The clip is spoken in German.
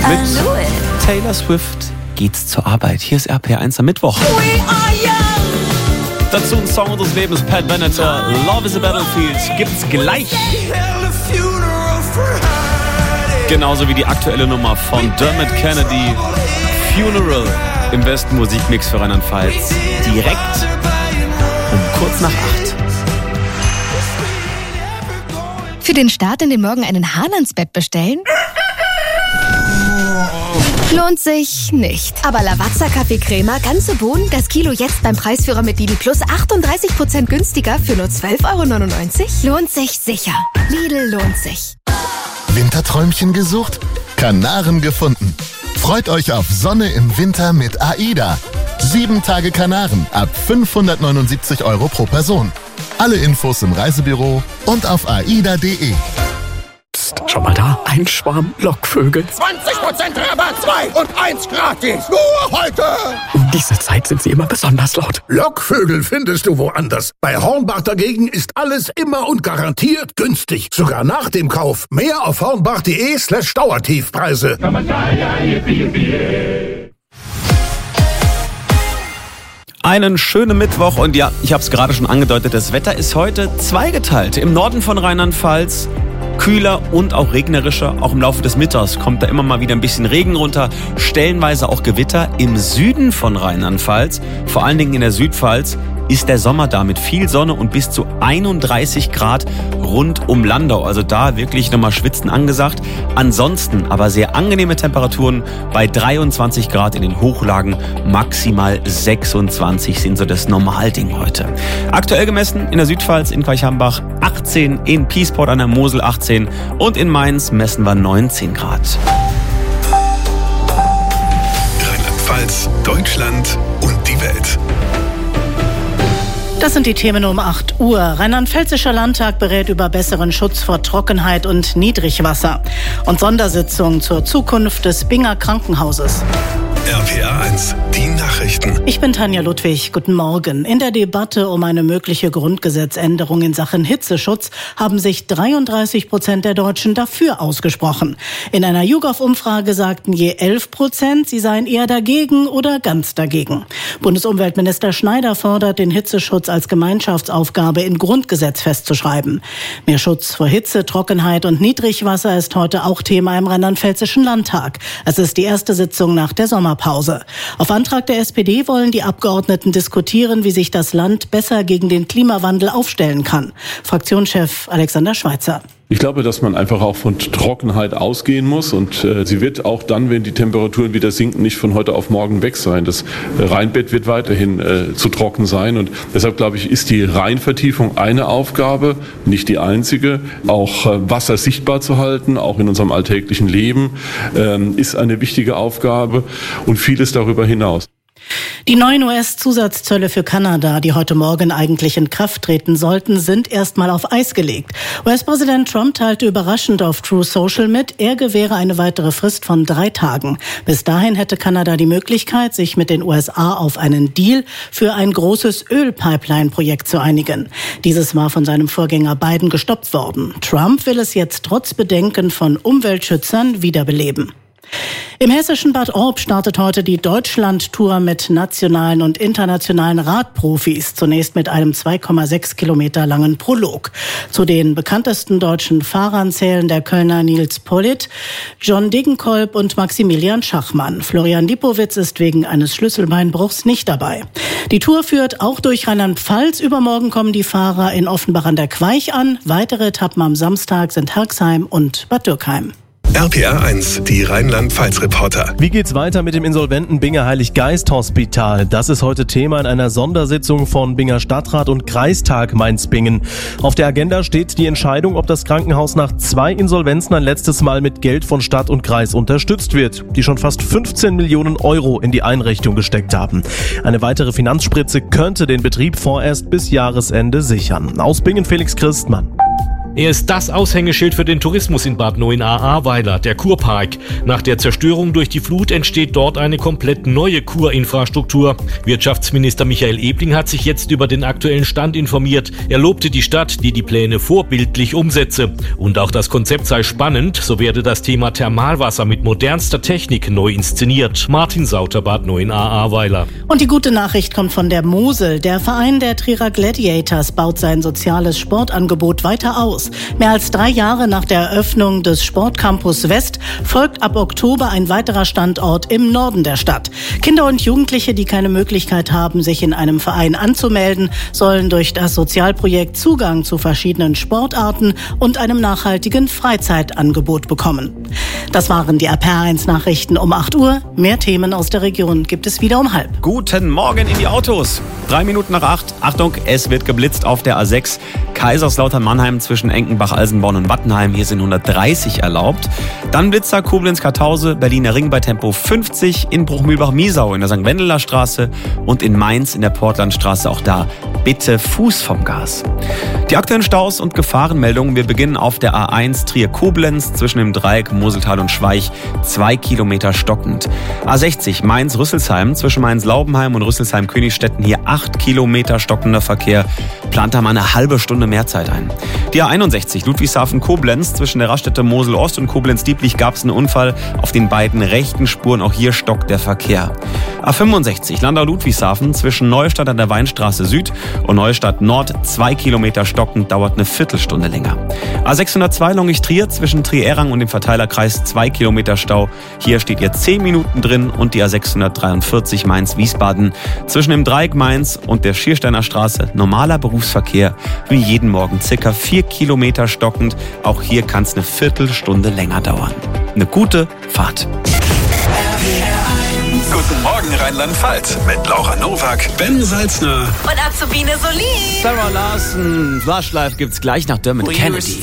Mit Taylor Swift geht's zur Arbeit. Hier ist RPR1 am Mittwoch. Dazu ein Song unseres Lebens, Pat Benatar, Love is a Battlefield, gibt's gleich. Genauso wie die aktuelle Nummer von Dermot Kennedy, Funeral, im besten Musikmix für Rheinland-Pfalz. Direkt um kurz nach 8. Für den Start in den Morgen einen Haalandsbett bestellen? Lohnt sich nicht. Aber Lavazza Kaffeecrema, ganze Bohnen, das Kilo jetzt beim Preisführer mit Lidl Plus 38% günstiger für nur 12,99 €? Lohnt sich sicher. Lidl lohnt sich. Winterträumchen gesucht? Kanaren gefunden. Freut euch auf Sonne im Winter mit AIDA. 7 Tage Kanaren ab 579 € pro Person. Alle Infos im Reisebüro und auf aida.de. Psst, schau mal da, ein Schwarm Lockvögel. 20% Rabatt, 2 und 1 gratis. Nur heute. Um diese Zeit sind sie immer besonders laut. Lockvögel findest du woanders. Bei Hornbach dagegen ist alles immer und garantiert günstig. Sogar nach dem Kauf. Mehr auf hornbach.de/Dauertiefpreise. Einen schönen Mittwoch und ja, ich habe es gerade schon angedeutet, das Wetter ist heute zweigeteilt. Im Norden von Rheinland-Pfalz kühler und auch regnerischer. Auch im Laufe des Mittags kommt da immer mal wieder ein bisschen Regen runter, stellenweise auch Gewitter. Im Süden von Rheinland-Pfalz, vor allen Dingen in der Südpfalz, ist der Sommer da mit viel Sonne und bis zu 31 Grad rund um Landau. Also da wirklich nochmal Schwitzen angesagt. Ansonsten aber sehr angenehme Temperaturen bei 23 Grad in den Hochlagen. Maximal 26 sind so das Normalding heute. Aktuell gemessen in der Südpfalz in Queichhambach 18, in Piesport an der Mosel 18 und in Mainz messen wir 19 Grad. Rheinland-Pfalz, Deutschland und die Welt. Das sind die Themen um 8 Uhr. Rheinland-Pfälzischer Landtag berät über besseren Schutz vor Trockenheit und Niedrigwasser. Und Sondersitzung zur Zukunft des Binger Krankenhauses. RPR1, die Nachrichten. Ich bin Tanja Ludwig. Guten Morgen. In der Debatte um eine mögliche Grundgesetzänderung in Sachen Hitzeschutz haben sich 33% der Deutschen dafür ausgesprochen. In einer YouGov-Umfrage sagten je 11%, sie seien eher dagegen oder ganz dagegen. Bundesumweltminister Schneider fordert, den Hitzeschutz als Gemeinschaftsaufgabe im Grundgesetz festzuschreiben. Mehr Schutz vor Hitze, Trockenheit und Niedrigwasser ist heute auch Thema im Rheinland-Pfälzischen Landtag. Es ist die erste Sitzung nach der Sommerpause. Auf Antrag der SPD wollen die Abgeordneten diskutieren, wie sich das Land besser gegen den Klimawandel aufstellen kann. Fraktionschef Alexander Schweitzer. Ich glaube, dass man einfach auch von Trockenheit ausgehen muss und sie wird auch dann, wenn die Temperaturen wieder sinken, nicht von heute auf morgen weg sein. Das Rheinbett wird weiterhin zu trocken sein und deshalb glaube ich, ist die Rheinvertiefung eine Aufgabe, nicht die einzige. Auch Wasser sichtbar zu halten, auch in unserem alltäglichen Leben, ist eine wichtige Aufgabe und vieles darüber hinaus. Die neuen US-Zusatzzölle für Kanada, die heute Morgen eigentlich in Kraft treten sollten, sind erstmal auf Eis gelegt. US-Präsident Trump teilte überraschend auf True Social mit, er gewähre eine weitere Frist von 3 Tagen. Bis dahin hätte Kanada die Möglichkeit, sich mit den USA auf einen Deal für ein großes Ölpipeline-Projekt zu einigen. Dieses war von seinem Vorgänger Biden gestoppt worden. Trump will es jetzt trotz Bedenken von Umweltschützern wiederbeleben. Im hessischen Bad Orb startet heute die Deutschland-Tour mit nationalen und internationalen Radprofis. Zunächst mit einem 2,6 Kilometer langen Prolog. Zu den bekanntesten deutschen Fahrern zählen der Kölner Nils Politt, John Degenkolb und Maximilian Schachmann. Florian Lipowitz ist wegen eines Schlüsselbeinbruchs nicht dabei. Die Tour führt auch durch Rheinland-Pfalz. Übermorgen kommen die Fahrer in Offenbach an der Queich an. Weitere Etappen am Samstag sind Herxheim und Bad Dürkheim. RPR1, die Rheinland-Pfalz-Reporter. Wie geht's weiter mit dem insolventen Binger Heilig-Geist-Hospital? Das ist heute Thema in einer Sondersitzung von Binger Stadtrat und Kreistag Mainz-Bingen. Auf der Agenda steht die Entscheidung, ob das Krankenhaus nach 2 Insolvenzen ein letztes Mal mit Geld von Stadt und Kreis unterstützt wird, die schon fast 15 Millionen Euro in die Einrichtung gesteckt haben. Eine weitere Finanzspritze könnte den Betrieb vorerst bis Jahresende sichern. Aus Bingen Felix Christmann. Er ist das Aushängeschild für den Tourismus in Bad Neuenahr-Ahrweiler, der Kurpark. Nach der Zerstörung durch die Flut entsteht dort eine komplett neue Kurinfrastruktur. Wirtschaftsminister Michael Ebling hat sich jetzt über den aktuellen Stand informiert. Er lobte die Stadt, die Pläne vorbildlich umsetze. Und auch das Konzept sei spannend, so werde das Thema Thermalwasser mit modernster Technik neu inszeniert. Martin Sauter, Bad Neuenahr-Ahrweiler. Und die gute Nachricht kommt von der Mosel. Der Verein der Trierer Gladiators baut sein soziales Sportangebot weiter aus. Mehr als 3 Jahre nach der Eröffnung des Sportcampus West folgt ab Oktober ein weiterer Standort im Norden der Stadt. Kinder und Jugendliche, die keine Möglichkeit haben, sich in einem Verein anzumelden, sollen durch das Sozialprojekt Zugang zu verschiedenen Sportarten und einem nachhaltigen Freizeitangebot bekommen. Das waren die RPR1 Nachrichten um 8 Uhr. Mehr Themen aus der Region gibt es wieder um 7:30. Guten Morgen in die Autos. 3 Minuten nach 8. Achtung, es wird geblitzt auf der A6. Kaiserslautern-Mannheim zwischen Enkenbach-Alsenborn und Wattenheim. Hier sind 130 erlaubt. Dann Blitzer Koblenz-Kartause, Berliner Ring bei Tempo 50, in Bruchmühlbach-Miesau in der St. Wendeler Straße und in Mainz in der Portlandstraße. Auch da bitte Fuß vom Gas. Die aktuellen Staus und Gefahrenmeldungen. Wir beginnen auf der A1 Trier-Koblenz zwischen dem Dreieck Moseltal und Schweich. 2 Kilometer stockend. A60 Mainz-Rüsselsheim zwischen Mainz-Laubenheim und Rüsselsheim-Königstetten. Hier 8 Kilometer stockender Verkehr. Plant da mal eine halbe Stunde mehr Zeit ein. Die A61 Ludwigshafen-Koblenz zwischen der Raststätte Mosel-Ost und Koblenz-Dieblich gab es einen Unfall auf den beiden rechten Spuren. Auch hier stockt der Verkehr. A65 Landau-Ludwigshafen zwischen Neustadt an der Weinstraße Süd und Neustadt Nord. 2 Kilometer stockend, dauert eine Viertelstunde länger. A602 Longich-Trier zwischen Trier-Errang und dem Verteilerkreis. 2 Kilometer Stau. Hier steht ihr 10 Minuten drin. Und die A643 Mainz-Wiesbaden zwischen dem Dreieck Mainz und der Schiersteiner Straße. Normaler Berufsverkehr wie jeden Morgen, circa 4 Kilometer stockend. Auch hier kann es eine Viertelstunde länger dauern. Eine gute Fahrt. Guten Morgen Rheinland-Pfalz mit Laura Nowak, Ben Salzner Und Azubine Solin. Sarah Larson. Flash Life gibt's gleich nach Dermot Kennedy.